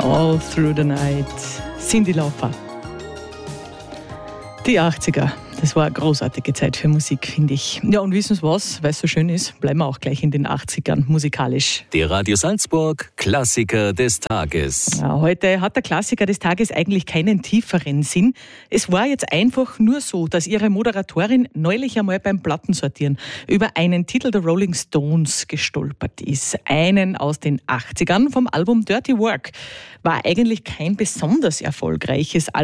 All Through the Night. Cyndi Lauper. Die 80er. Das war eine großartige Zeit für Musik, finde ich. Ja, und wissen Sie was? Weil es so schön ist, bleiben wir auch gleich in den 80ern musikalisch. Der Radio Salzburg Klassiker des Tages. Ja, heute hat der Klassiker des Tages eigentlich keinen tieferen Sinn. Es war jetzt einfach nur so, dass Ihre Moderatorin neulich einmal beim Plattensortieren über einen Titel der Rolling Stones gestolpert ist. Einen aus den 80ern vom Album Dirty Work. War eigentlich kein besonders erfolgreiches Album.